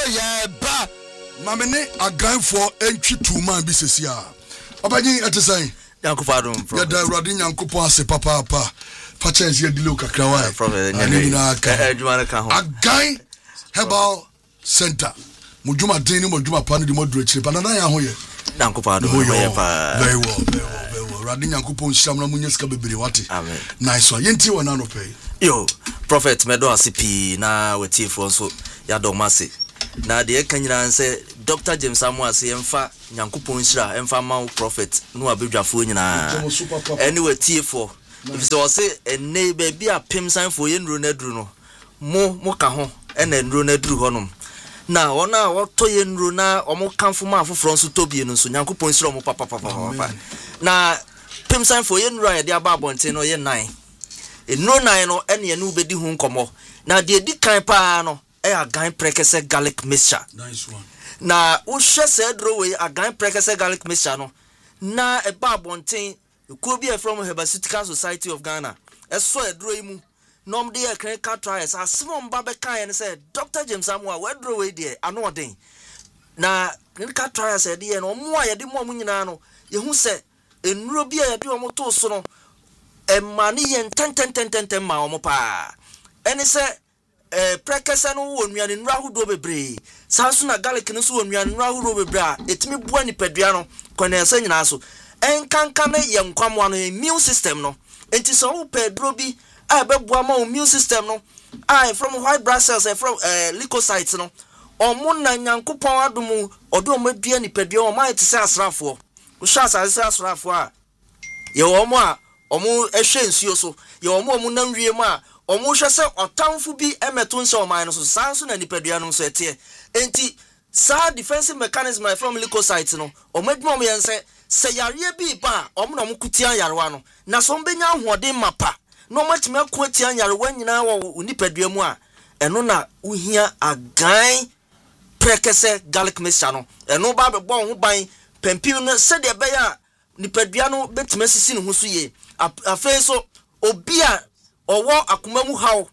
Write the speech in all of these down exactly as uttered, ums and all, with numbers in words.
yeah ba mamene agan for entry two man bi sesia obaji etesai yankofadum ya da radi nyankopon ase papa papa fa chance ye dilo kakra wa from nyina ka adwuma ka ho agan herbal center mujuma den ni mujuma pa no di moduro chire pa na na ya ho ye yankofadum ye fa very well very well very well radi nyankopon shamna munyeska bebere wate amen nice one yenti wona no pay yo prophet medo asipi na wetifo nso ya domase na de kanyina nse Doctor James Amuase yemfa nyankopon hira emfa ma prophet no abedwafo nyina anyway tifo if so say enne ba bia pemsan fo ye nro na duru no mo mo ka ho ena nro na duru honom na ona woto ye nro na omo kanfo ma afoforo nso tobie no so nyankopon hira omo papa papa papa na pemsan fo ye nro ya de aba abonte no ye nine enro nine no ene ye no bedi hu nkomo na de di kan pa no e agan prekese garlic mixture nice one na wo hwe se dro we agan prekese garlic mixture no na e ba abonten ko bi e from Herbal Society of Ghana eso e dro yi mu nom de e kan ka trials asimo mba be kan ne say Doctor James Amwa we dro we de ano oden na clinical trials e de no mo a ye de mo mu nyina no ye hu se enuro bi a ye de o mo to so no e mani ye ten ten ten ten ten ma o mo pa ene se eh prekese no wo nnuane nra hodo bebre sanso na garlic no so wo nnuane nra hodo bebre a etimi bua ni padua no kwanensa nyina so enkanka na ye nkwamwa no immune system no enti so wo pedro bi a bebua ma immune system no I from white blood cells from eh leukocytes no omo na nyankopon adomu odo omadua ni padua o ma tse asrafo wo sha asase asrafo a ye omo a omo ehwe nsuo so ye omo omo na nwie mu a omo hwe se otamfu bi emeto nse oman no so sanso na nipadua no so etie enti sa defensive mechanism from leukocytes no omadwuma mo yense se yare bi ba omo na mo kutia yarewa no na so mbenya hoɔden mapa no matime akuatia yarewa nyina wo nipadua mu a eno na uhia agan prekese garlic mixture no eno ba bebo ho ban pempim no se de be ya nipadua no betime sisi ne ho so ye afei so obi a owo akoma mu haw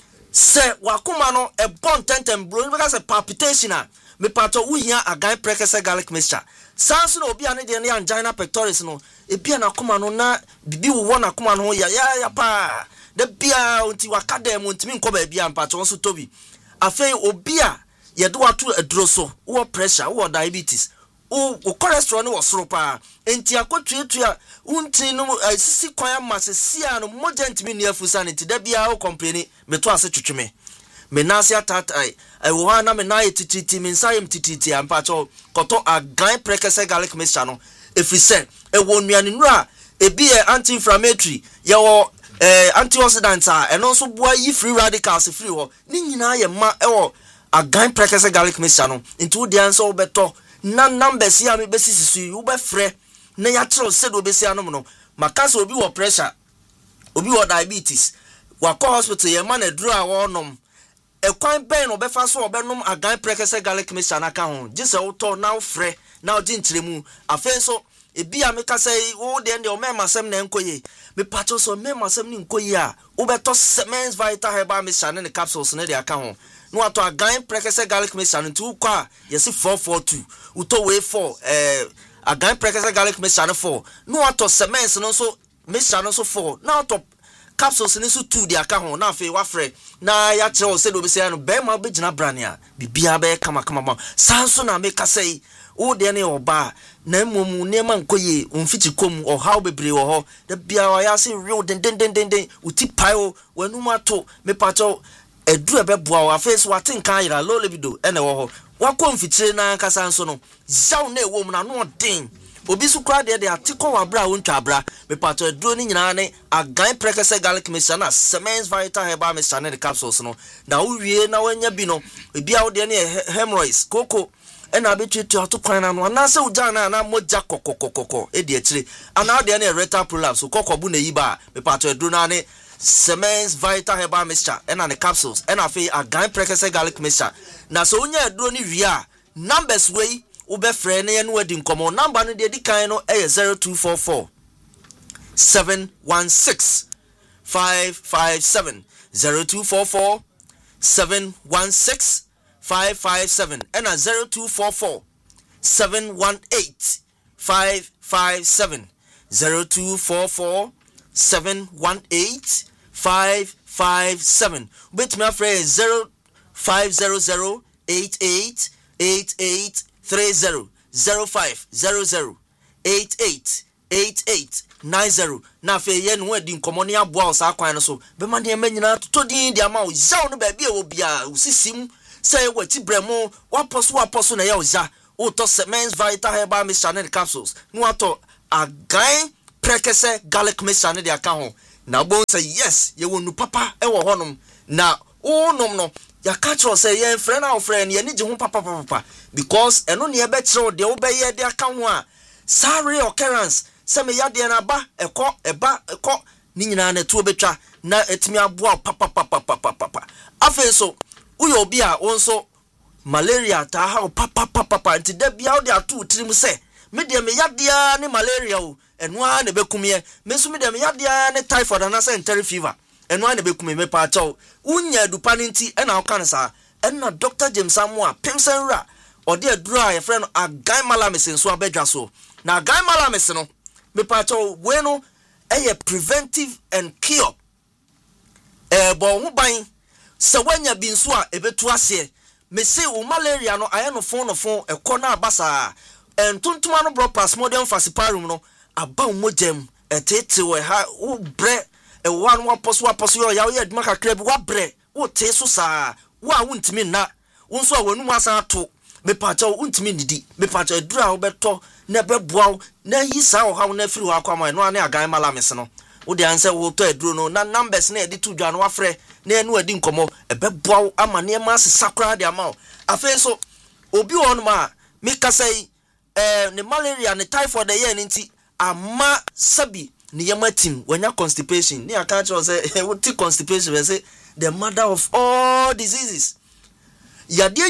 se wakoma no e bon tentem bro because a palpitation a me pato uhia agan prekese garlic mixture sanso na obi a ne de ne angina pectoris no e bia na akoma no na bibi wo na akoma no ya ya ya pa de bia onti wakada mu ntimi nko ba bia mpato so tobi afei obi a ye do atu aduro so wo pressure wo diabetes o cholesterol no wosoro pa enti akotuetu a unti no sisi kwan amasisia no mogentimi ni afusa ne ti da bia o complain me to ase twetweme me nasi atatai ai wo ha na me na yetititi me nsayem tititi ampa cho koto agan prekese garlic mixture no efrise e wo nuane nura e bi e anti-inflammatory ye wo eh antioxidants a eno so boa yi free radicals free ho ni nyina ye ma e wo agan prekese garlic mixture no into wo dia nso wo beto na numbers ya me besisi su wo be frɛ na ya tro se do besi anom no makasa obi wo pressure obi wo diabetes wa ko hospital ye ma na duru a wo nom e kwan ben no be fa so obenom agan prekese garlic mixture na ka ho gise wo to na wo frɛ na wo gintremu afen so e bia me ka say wo de de o mema sem na enkoye me pacho so mema sem ni nkoye a wo beto Semens Vital Herbal Mixture ne capsules ne de aka ho no ato agan prekese garlic mixture ntu kwa yesi four four two uto way four eh agan prekese garlic mixture four no ato Semens no so mixture no so four na ato capsules ne so two de aka ho na afi wa frɛ na ya kire o se do be se no be ma be gina brania bibia be kama kama ma sanso na me ka say o de ne oba na mmom ne ma nkoye onfiti kom o how bebre wo ho da bia wa ya se real den den den den uti paio wanum ato me pacho edru ebe boa wa face watin kan yira low libido ene wo ho wakọ mfitire na kasa nso no zaw na ewo mu na no den obi su kra de de atiko wa bra wontwa bra me pato edru ni nyina ne agan prekese garlic mixture na Semens Vital Herbal Mixture ne capsules no na wo wie na wanya bi no ebi a wo de ne hemorrhoids koko ena abetutu atokwan na no na se uja na na moja kokokokoko e de akire ana de ne rectal prolapse kokobu na yiba me pato edru na ne Semens Vital Herbal Mixture ena ne capsules ena fe agan prekese garlic mixture na so unya edru ni wie a numbers wey ube frɛ na yɛn wadi nkɔmɔ number no de di kan no ɛyɛ zero two four four seven one six five five seven zero two four four seven one six five five seven and a zero two four four seven one eight five five seven zero two four four seven one eight five five seven. Wait my friend zero five zero zero eight eight eight eight three zero zero five zero zero eight eight eight eight nine zero. Na fe ye no adi nkomo ne aboa osa kwan no so be ma de manyina to din dia ma o zaw no ba bia wo bia usisim say wati bremo waposo waposo na ya oza o to Men's Vital Herbal Mixture and capsules no ato agan prekese garlic mixture ne de aka ho na bo say yes ye wonu papa e wo honom na o nom no ya catch us say ye friend our friend ye ni je ho papa papa because eno ne e be kire o de wo be ye de aka ho a sorry occurrence say me ya de na ba ekọ eba ekọ ni nyina na to betwa na etimi aboa papa papa papa papa afen so uyo obi a wonso malaria ta ha papa papa papa nti da bia o de atu tirim se me de me yadea ne malaria o eno a ne bekumye me so me de me yadea ne typhoid and central fever eno a ne bekumye me pa chaw unya dupa nti e na o kan sa ena Doctor James Amwa Pemsen ra o de aduru a ye friend no agan malamese so abedwa so na agan malamese no me pa chaw we no e preventive and cure eh bo ho ban se wanya bi nso a ebetu ase me say o malaria no aye no fon no fon ekọ na abasa entontoma no bro plasmodium falciparum no aba mogem etete we ha wo bre e wa no aposo aposo yo ya wo yaduma kakra bi wa bre wo te so saa wo a wuntimi na wo nso a wanu asa ato me pacha wo wuntimi didi me pacha dura wo beto na beboa na yi saa wo ha wo na firi wo akwama no ane agan malamese no wo de anse wo to aduro no na numbers na edi to dwa no wafre na enu adi nkomo ebeboa ama ne ma sakra de ama afen so obi won ma me kasai eh ne malaria ne typhoid de ye nti ama sabi ne yamatim wanya constipation ne aka cho say what constipation we say the mother of all diseases yade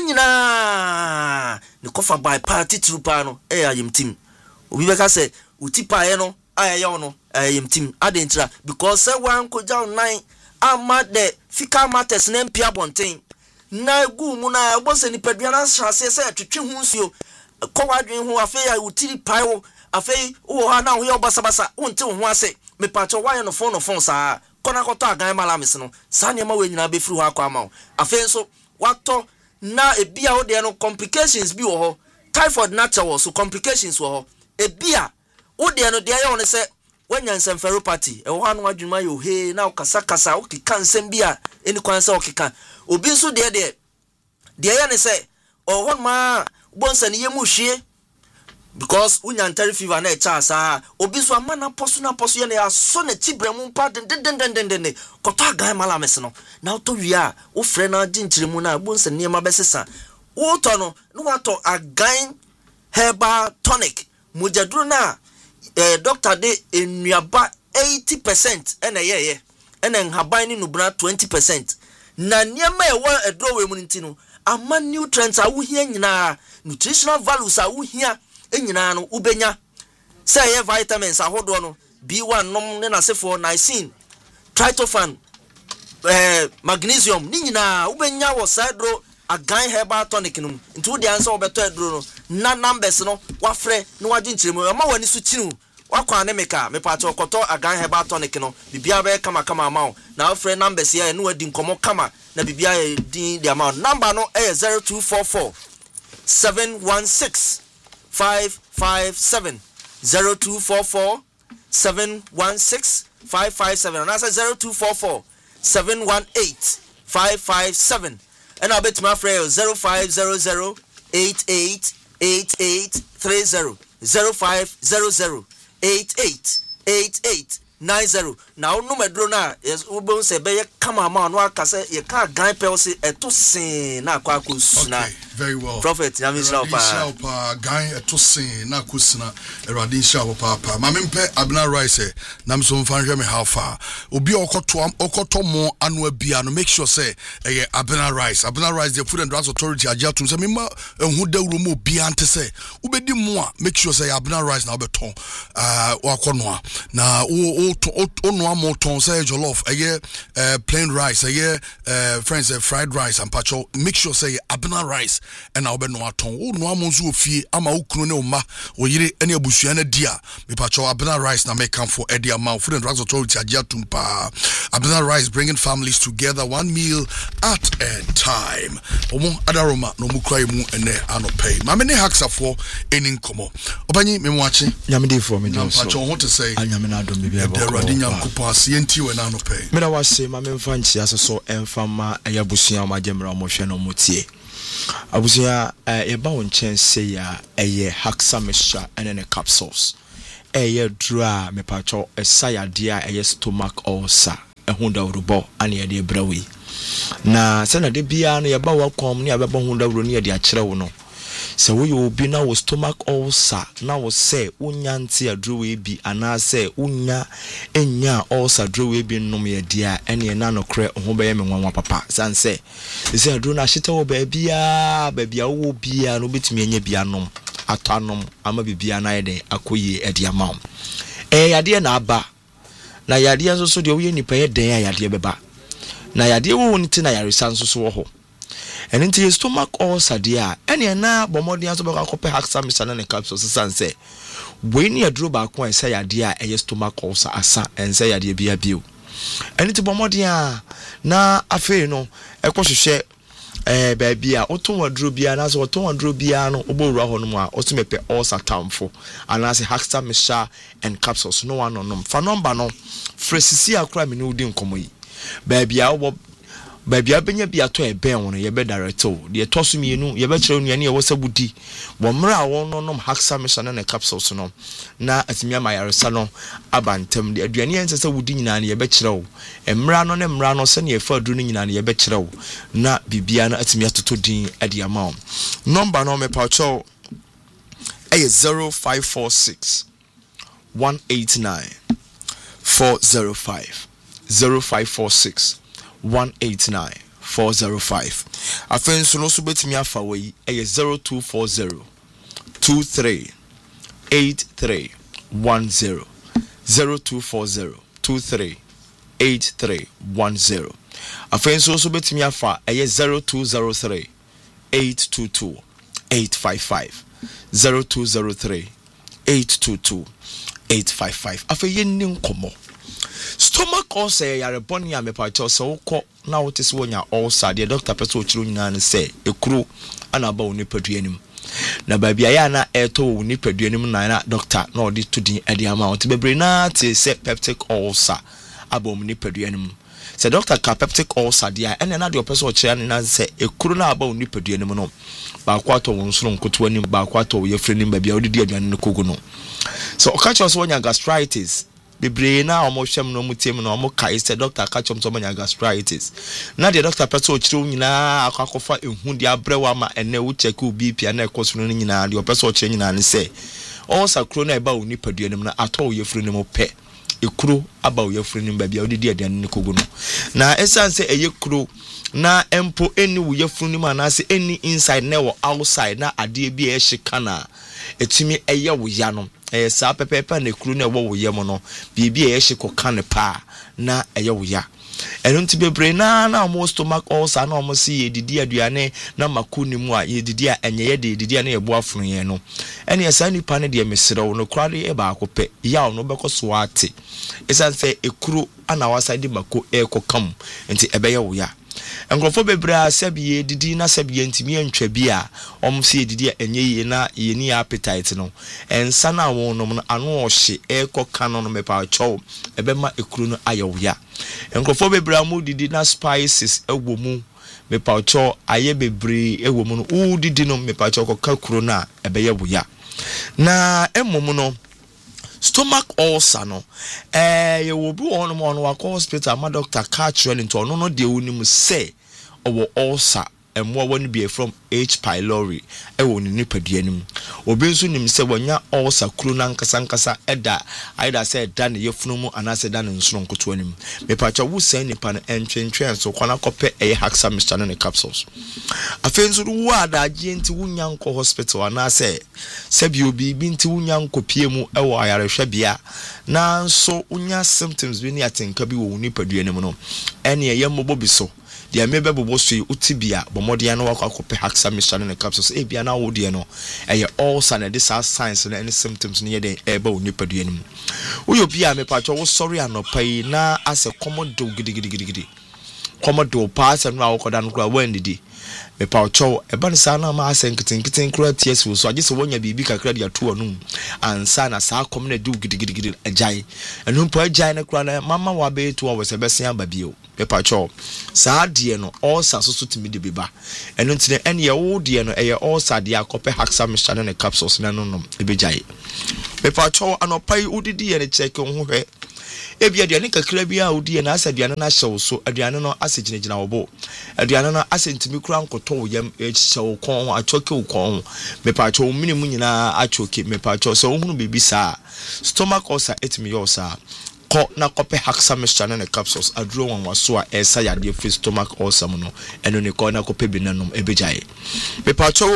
nyina ne kofa by party trupa no eh ayemtim obi be ka say utipa ye no ayaye no ayemtim adentra because say wan ko jaw nine ama de fika matters na mpia bonten na gu mu na gbose ni padua na hyase say twetwe hu nsuo ko wadwen hu afei ya utiri pai wo afei wo ha na ho ye obasabasa wonte ho ase me pacho wa no phone no phone saa kona koto agan malamese no saa ne ma we nyina be firi ho akwa ma afei so wato na ebia wo de no complications bi wo ho typhoid natural so complications wo ho ebia wo de no de ya wo ne se wanya encephalopathy e wo ha no adwuma yo he na okasa kasa okika nsem bia eni kwan se okika obi so de de de ya ne se o won ma bonsa ni yemu hwie because unya ntari fever na e cha sa obi so amana poso na poso ye na ya so na chibremu mpa den den den den den koto agan malamese no na to wia wo frɛ na ginchiremu na bonsa ni ma besesa wo to no no wato agan herbal tonic mujaduru na eh doctor de enuaba eighty percent ena ye ye ena nhaban ni nubra twenty percent na niema e wa edro we mu ntino ama nutrients a wo hia nyina nutritional values a wo hia enyina no ubenya say ye vitamins ahodo no B one nom ne na sefo niacin tryptophan eh magnesium ni nyina ubenya wo sadro agan herbal tonic no nti wo de ansa wo beto edro no na numbers no wafre no waje nchiremu ama wani su chinu wakwa ne meka me pacho koto agan herbal tonic no bibia be kama kama ama na wafre numbers ya no wadi nkomo kama na bibia din the amount number no eh zero two four four seven one six five five seven zero two four four seven one six five five seven and that's zero two four four seven one eight five five seven and I'll bet my friend zero five zero zero eight eight eight eight three zero zero five zero zero eight eight eight eight nine zero. Now no medro na yes ubon se be kama ma no aka se ye ka gan pe o se eto sin na akwa kusuna. Very well. Prophet Yamisha pa gan eto sin na kusuna Eradi sha pa pa. Ma mempe Abner Rice na mso mfanhwe me how far. Obi okoto okoto mo anu abia no make sure say eh Abner Rice. Abner Rice the Food and Drugs Authority agya tum say mema ehu dawuro mo bia ante say ubedi mo a make sure say Abner Rice na obeton ah wakono na o ono no amo ton say jollof eye uh, plain rice eye uh, friends uh, fried rice and pacho make sure say abena rice and obe no aton wo no amo nso ofie ama okunu ne oma oyire ene abusua na dia me pacho abena rice na make come for edi amount food and drugs authority agia tumpa abena rice bringing families together one meal at a time omo adaroma no mu krai mu ene anopay ma me ne haksafo eni nkomo obanyi me mu achi nyamede for me no pacho ho to say anyamena adom bibia bo ko nyankopon asienti we na anopay me na wase ma me mfa nchi asoso emfama ayabusua ma gemra mo hwe no mutie abusia e ba won chense ya eye haxamisha ene ne capsules eye dra me pacho esaya dia eye stomach ulcer ehunda urubo ane ye de brawi na se na de bia no ye ba wakom ne abeba hunda uru ne ye de akere wo no se wo yo bi na wo stomach ulcer na wo se unya nti adrowe bi ana se unya enya ulcer adrowe bi nnom ye dia ene na no kre ho be ye me nwanwa papa san se se adro na hyeta wo ba bia ba bia wo bia no betumi enya bia nom atanom ama bibia na ye de akoyi edi amam eh yade na aba na yade nso so de wo ye nipa ye den yade beba na yade wo nti na yare san so so wo ho eni nti stomach ulcer dia ene na bomodi aso be akopɛ haxamisha na ne capsules san se we ni aduro ba ko ese yade a eye stomach ulcer asa ense yade bia bio eni ti bomodi a na afi no ekohwehwe eh ba bia oton waduro bia na so oton waduro bia no obowura ho no mu a otumepe ulcer tamfo ana se haxamisha and capsules no one no fa number no fresisi akra me ni udi nkomo yi ba bia wo babia benya bia to eben wono ye be director de toso mienu ye be kire nuane ye wosabudi bo mra won no nom haxamisha na capsules no na atimia mayaresa no abantem de aduane yense se wudi nyina ne ye be kire wo emra no ne mra no se ne ye fa aduru nyina ne ye be kire wo na bibia na atimia toto din ade ama number no me pa cho e zero five four six one eight nine four zero five zero five four six one eight nine four zero five. Afenso no so betimi afa we e zero two four zero two three eight three one zero zero two four zero two three eight three one zero. Afenso so betimi afa e zero two zero three eight two two eight five five zero two zero three eight two two eight five five. Afa yenni nkomo stomach ulcer ya reboni ya mepacho so uko na wotisi wonya ulcer de doctor peso chiro nyina ne se ekuru ana ba woni paduanim na ba bia ya na eto woni paduanim na na doctor na odi tudin ade ama won te bebre na te se peptic ulcer abom ni paduanim se doctor ka peptic ulcer dia ene na de peso chira ne na se ekuru na aba woni paduanim no ba kwa to won soro nkoto anim ba kwa to ye frenim ba bia odi di aduane ne kogu no so okacho so wonya gastritis bebre na omo hwem no mutem no omo kai se doctor ka chom so manya gastritis na the doctor peso ochiro nyina akwakofa ehu di abrewa ma ene wo check B P na ekoso no nyina de peso ochiro nyina ne se all sakro na eba oni paduanim na ato ye furu ne mo pe ekuro aba ye furu ne ba bia odidi adan ne kogu no na esanse eye kuro na empo eni wo ye furu ne ma na se eni inside na wo outside na ade bi e hye na etimi eye wo ya no eh sa pepepa na ekuru na wo wo ye mo no bibi e hye koka ne pa na eye wo ya eno nti bebre na na mo stomach ulcer na mo si edidi aduane na makuni mu a edidi a enye ye de edidi na ye bo afunu ye no ene ya sa nipa ne de mesere wo no krade e ba akopɛ ya no bekoso ate esanse ekuru ana wasa de mako e kokam nti ebe ye wo ya enkrofo bebre asabiye didi na sabiye ntimi antwa bi a omse edidi enye yi na yeni appetite no ensa na wonom no anu ohye ekoka no no mepa chow ebema ekuru no ayewoya enkrofo bebre amu didi na spices ewomu mepa chow aye bebre ewomu no u didi no mepa chow koka kuru na ebeye woya na emom no stomach ulcer no eh ye wo bi won mo no wa hospital ma doctor catch well into no no de onim say owo ulcer emmo woni be from H pylori e woni nipadua nim obi nso nim se wonya ulcer kru na nkasa nkasa eda aida se eda ne yefunu mu anase da ne nsoro nkoto anim me pacha wo san nipa no entwentwen so kwana kope e haxa mixture ne capsules afenso wo adaje nti wonya nko hospital anase sebi obi bi nti wonya nko pie mu e wo ayarehwe bia na nso wonya symptoms bi ne atenka bi wo nipadua nim no ene ye mbobo bi so dia mebe bobo so utibia bomode no wakwa kope haxa mixture ne capsules e bia na wo de no eye ulcer na this signs na any symptoms ne ye den e ba wo nipadua nim uyo bia me pacho wo sorry anopai na ase komodo gidigidigidi komodo pass and na wokoda no kura wandidi me pacho e ba nsa na ma ase nkitinkitin kura ties wo so agese wonya bibi kakra dia to anum ansa na sa kom na du gidigidigidi ajai enu po ajai na kura na mama wa be to wo se besia ba bio me pacho sa de no all sa so so timi de beba enu ntine ene ye wo de no eye all sa de akope haxa mixture ne capsules na no no ebejai me pacho anopai udidi ye ne check ho hwe ebi aduane kakra bia odi na asa aduane na hyew so aduane no ase ginegina wo aduane no ase ntimi kura nkoto yam hyew kon achoke kon me pacho minimu nyina achoke me pacho so ohunu bibi sa stomach ulcer etimi yosa ko na kope haxa mixture ne capsules aduro wan waso a esa yade free stomach ulcer no eno ne ko na kope binanum ebejai me pacho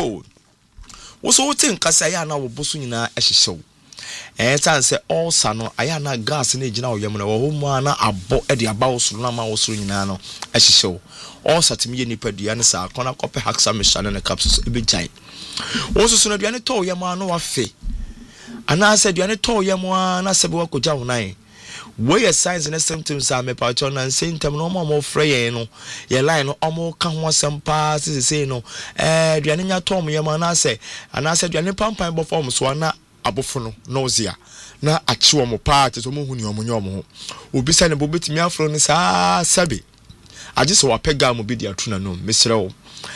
wo so wotin kasa ya na wo bosu nyina ehyew eh tanse ulcer no aya na gas na ejina oyam na wo mu ana abo e de aba osuru na ma osuru nyina no ehyew ulcer timi ye nipadua ne sa kona kope haxa mixture ne capsules ebejai wo so so na duane to oyam ano wafe ana asa duane to oyam ana sebe wakoja wonan we your signs and symptoms are me pacho na symptom no mo frey no ye line no omo ka ho asempa se se no eh duane nya to mo yam ana se ana se duane pampan bo form so na abofo no nausea na achiwo mo paati so mo huni omo nyomo ho obi sa ne bo betimi afro ni sa sabe age so wapega mo bi dia tuna no mesrewo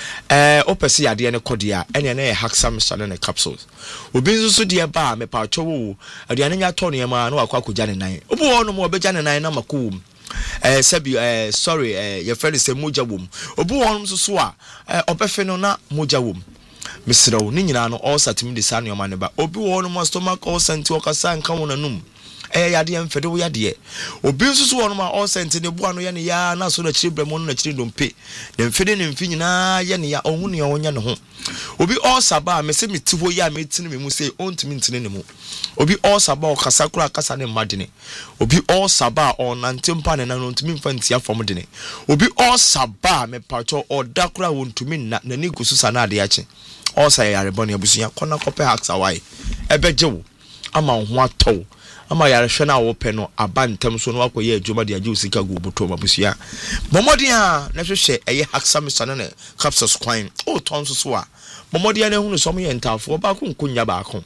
eh opese yade ne kodia ene na haxa mixture ne capsules obi nso so de ba me pa chowo aduane nya to ne ma na wakwa koja ne nan obi wo no mo obeja ne nan na makum eh sabi eh sorry eh your friend say moja wom obi wo no so so a obefe no na moja wom mesrewo ni nyina no all satim de san yo mane ba obi wo no mo stomach ulcer nti okasa nka wona num eh yade mfede wo yade obi nso so wono ma all sent ne bua no ye ne ya na so na chiribrem no na chiri dompe de mfede ne mfi nyina ye ne ya ohun ne wonya ne ho obi all saba me se meti ho ya me tini me mu se ontimi ntini ne mu obi all saba o kasa kura kasa ne madene obi all saba o nantempa ne na no ntimi mfa ntia fom de ne obi all saba me pacho o dakura wontumi na na ni kususa na ade ache all sa yare boni abusuya kona kope haxa wai ebejewo ama ho atɔ ama yare hwe na wo pɛ no abantam so no akoye adwuma de agye usika go boto mabusia bomodi a na hwehwe eye haxa mixture ne capsules kwan o ton so so a bomodi a na hunu so mo ye ntafo ba ko nkonya ba ko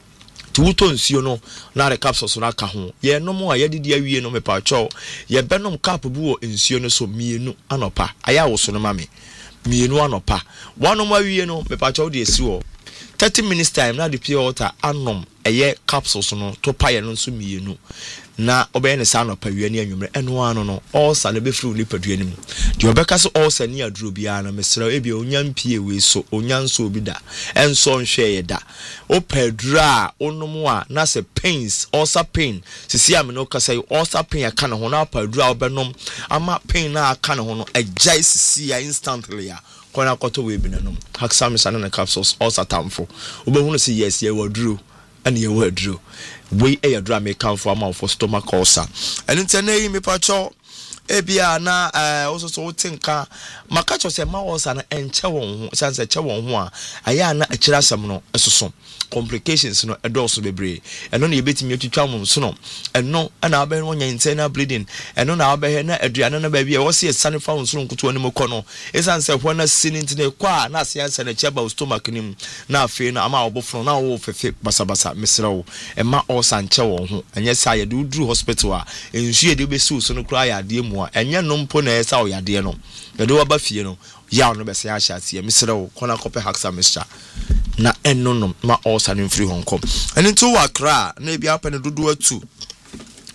tuto nsio no na re capsules na ka ho ye no mo a ye didi awie no me pa cho ye benom cap bu wo nsio no so mienu anopa aya wo so no mame mienu anopa wanom awie no me pa cho de esi wo thirty minutes time na the pure water anom eye capsules no to paye no so mienu na obey ne sa no pawie ne anwumre eno ano no all sa na be free ni padua nim de obeka so all sa ni aduro bia na mesra e bia onyampie we so onyanso obi da enso nhwe ye da o padura onom a na se pains ulcer pain sisi am no kasa ulcer pain aka ne ho na padura obenom ama pain na aka ne ho no agya sisi ya instantly ya kona koto we bi nanom haxa mixture ne capsules ulcer tamfo obehunu se yes ye waduro and ye waduro we e yadra me kan for am for stomach ulcer and ntene me pacho ebia na eh also so tinka maka cho se ma ulcer na enche won ho sanse che won ho a aya na akira asem no esoso complications no edoso bebre eno na yebetimi otwitwa mo so no eno na abe no nya internal bleeding eno na abe na aduane na ba bia wo se sane fa won so nkoto ani mokọ no esanse ho na sini ntine kwa na se anse na cheba stomach nim na afi na ama obofro na wo fefe basabasa mesrewo ema ulcer nche won ho enye sa ye de duru hospital a ensu ye de besu so no kra ya de mu a enye no mpo na esa o ya de no ye de wa ba fie no ya no be se ya sha se mesrewo kona kope haxa mixture na enno no ma ulcer no free honkom eni to wa kra na bia pa ne dodo atu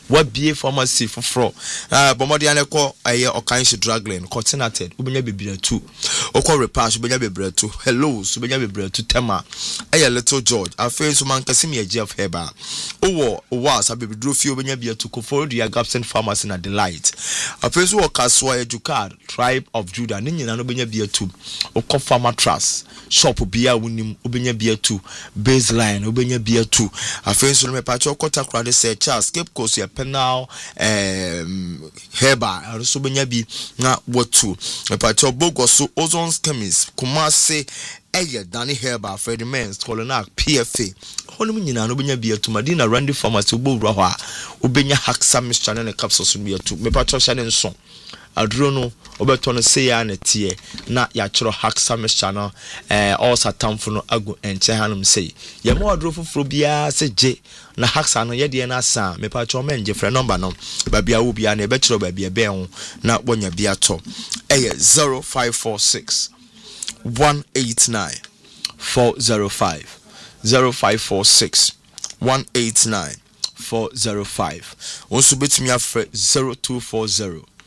what be pharmacy for fro uh bomodian ko aye okanshi drugline coordinated ubenya bebira two okọ repass ubenya bebira two hello ubenya bebira two tema aye little George afen so man kase me age of heba owo was abebidro fi ubenya bia two ko for the Gapson pharmacy na delight afen so okaswa educard tribe of Judah ni nyina no ubenya bia two okọ farmer trust shop bia wunim ubenya bia two baseline ubenya bia two afen so me pa cho kota krade say Charles Cape Coast ya penal um heba also benya bi na watu me pa cho bogoso Ozon's chemist Kumase eye Danny Heba Freddy Mens Colonac P F A honum nyina no benya bi atu Madina Randy Pharmacy obowura ho a obenya Haxa mixture na capsules bi atu me pa cho sha ne nso aduro no obeto no say ya na tie na ya chiro Haxa mixture no eh all satamfo no agu enche hanum say ye mo aduro foforo bia se je na Haxa no ye de na asa me pa cho menje frɛ number no ba bia wo bia na e be chiro ba bia be ho na wonya bia to eh zero five four six one eight nine four zero five zero five four six one eight nine four zero five also betimi afre zero two four zero